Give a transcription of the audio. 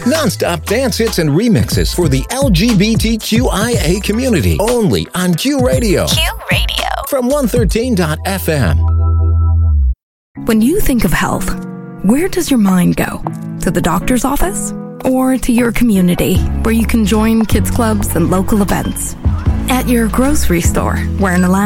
Non-stop dance hits and remixes for the LGBTQIA community. Only on Q Radio. Q Radio. From 113.fm. When you think of health, where does your mind go? To the doctor's office? Or to your community, where you can join kids clubs and local events? At your grocery store, where an